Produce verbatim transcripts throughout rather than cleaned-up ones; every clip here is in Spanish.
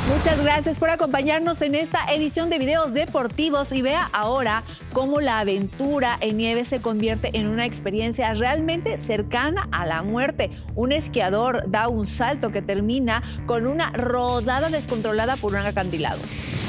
Muchas gracias por acompañarnos en esta edición de Videos Deportivos y vea ahora cómo la aventura en nieve se convierte en una experiencia realmente cercana a la muerte. Un esquiador da un salto que termina con una rodada descontrolada por un acantilado.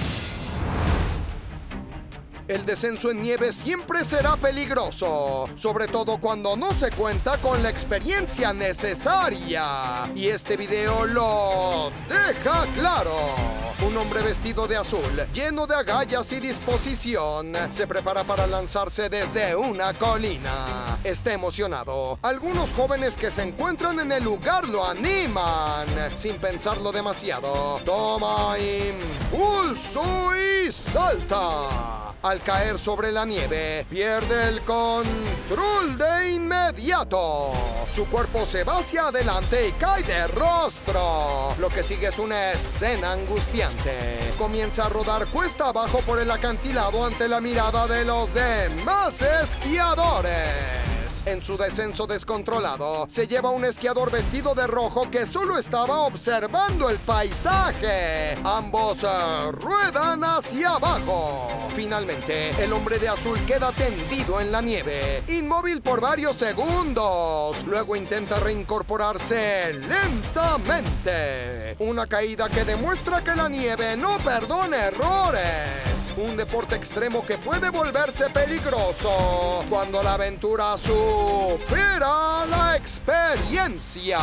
El descenso en nieve siempre será peligroso, sobre todo cuando no se cuenta con la experiencia necesaria. Y este video lo deja claro. Un hombre vestido de azul, lleno de agallas y disposición, se prepara para lanzarse desde una colina. Está emocionado. Algunos jóvenes que se encuentran en el lugar lo animan. Sin pensarlo demasiado, toma impulso y salta. Al caer sobre la nieve, pierde el control de inmediato. Su cuerpo se va hacia adelante y cae de rostro. Lo que sigue es una escena angustiante. Comienza a rodar cuesta abajo por el acantilado ante la mirada de los demás esquiadores. En su descenso descontrolado, se lleva un esquiador vestido de rojo que solo estaba observando el paisaje. Ambos uh, ruedan hacia abajo. Finalmente, el hombre de azul queda tendido en la nieve, inmóvil por varios segundos. Luego intenta reincorporarse lentamente. Una caída que demuestra que la nieve no perdona errores. Un deporte extremo que puede volverse peligroso cuando la aventura supera la experiencia.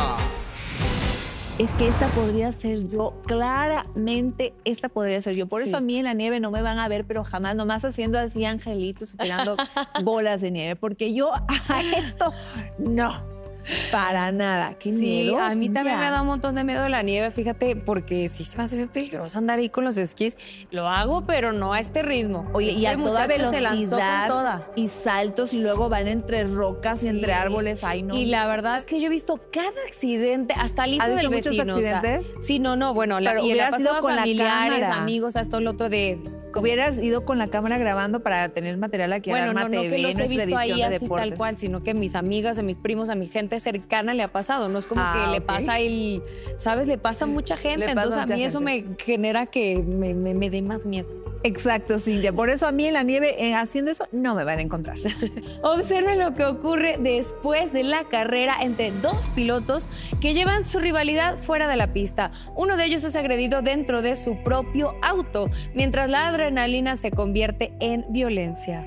Es que esta podría ser yo, claramente esta podría ser yo. Por sí. Eso a mí en la nieve no me van a ver, pero jamás, nomás haciendo así angelitos y tirando bolas de nieve, porque yo a esto no. Para nada, qué sí, miedo. A mí también me da un montón de miedo la nieve, fíjate, porque sí se me hace bien peligroso andar ahí con los esquís. Lo hago, pero no a este ritmo. Oye, este y a toda velocidad se lanzó con toda. Y saltos y luego van entre rocas sí. y entre árboles. Ay, no. Y la verdad es que yo he visto cada accidente, hasta el hijo ¿Has del visto vecino. Muchos accidentes? O sea, sí, no, no, bueno, la, y le ha pasado a con familiares, la amigos, a esto, lo otro de... Hubieras ido con la cámara grabando para tener material aquí bueno, en Alarma no, no T V, que los he visto ahí de así deporte. tal cual, sino que mis amigas, a mis primos, a mi gente cercana le ha pasado. No es como ah, que okay. le pasa el, ¿sabes? Le pasa a mucha gente. Le Entonces a mí gente. eso me genera que me, me, me dé más miedo. Exacto, Cintia. Por eso a mí en la nieve, eh, haciendo eso, no me van a encontrar. Observen lo que ocurre después de la carrera entre dos pilotos que llevan su rivalidad fuera de la pista. Uno de ellos es agredido dentro de su propio auto, mientras la adrenalina se convierte en violencia.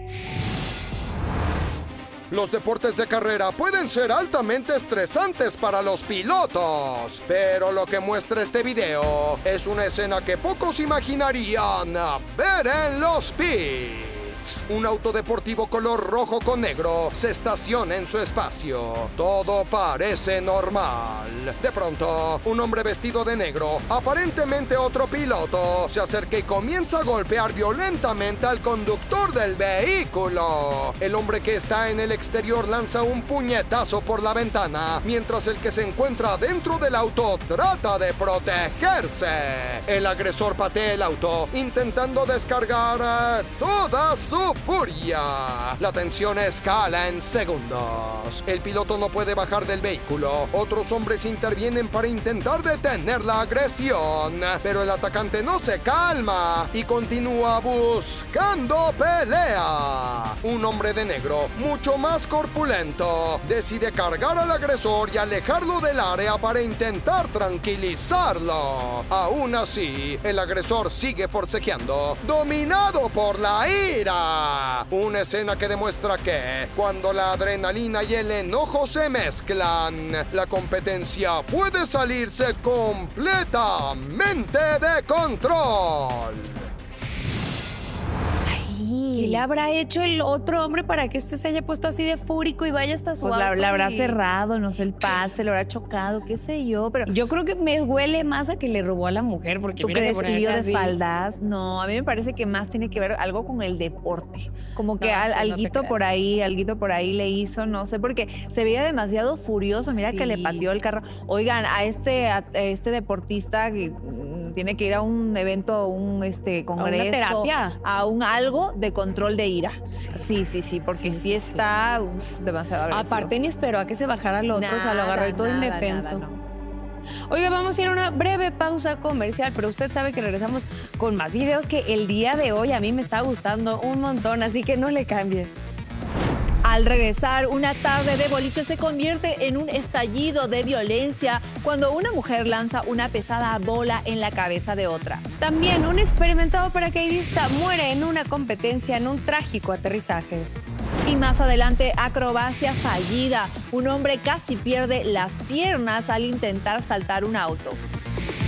Los deportes de carrera pueden ser altamente estresantes para los pilotos, pero lo que muestra este video es una escena que pocos imaginarían ver en los pits. Un auto deportivo color rojo con negro se estaciona en su espacio. Todo parece normal. De pronto, un hombre vestido de negro, aparentemente otro piloto, se acerca y comienza a golpear violentamente al conductor del vehículo. El hombre que está en el exterior lanza un puñetazo por la ventana, mientras el que se encuentra dentro del auto trata de protegerse. El agresor patea el auto, intentando descargar eh, toda su furia. La tensión escala en segundos. El piloto no puede bajar del vehículo. Otros hombres intervienen para intentar detener la agresión, pero el atacante no se calma y continúa buscando pelea. Un hombre de negro, mucho más corpulento, decide cargar al agresor y alejarlo del área para intentar tranquilizarlo. Aún así, el agresor sigue forcejeando, dominado por la ira. Una escena que demuestra que cuando la adrenalina y el enojo se mezclan, la competencia puede salirse completamente de control. ¿Qué le habrá hecho el otro hombre para que usted se haya puesto así de fúrico y vaya hasta su pues auto? La, la habrá y... cerrado, no sé, el pase, lo habrá chocado, qué sé yo, pero... Yo creo que me huele más a que le robó a la mujer, porque ¿Tú mira crees que lío de así... faldas? No, a mí me parece que más tiene que ver algo con el deporte. Como que no, al, sí, alguito no por ahí, alguito por ahí le hizo, no sé, porque se veía demasiado furioso. Mira sí. que le pateó el carro. Oigan, a este, a este deportista que mm, tiene que ir a un evento, un este congreso, a una terapia, a un algo de control de ira. Sí, sí, sí, porque sí, sí, sí está sí. Uf, demasiado agresivo. Aparte ni esperó a que se bajara el otro, nada, o sea, lo agarró y todo nada, indefenso. Nada, no. Oiga, vamos a ir a una breve pausa comercial, pero usted sabe que regresamos con más videos que el día de hoy a mí me está gustando un montón, así que no le cambie. Al regresar, una tarde de boliche se convierte en un estallido de violencia cuando una mujer lanza una pesada bola en la cabeza de otra. También un experimentado paracaidista muere en una competencia en un trágico aterrizaje. Y más adelante, acrobacia fallida. Un hombre casi pierde las piernas al intentar saltar un auto.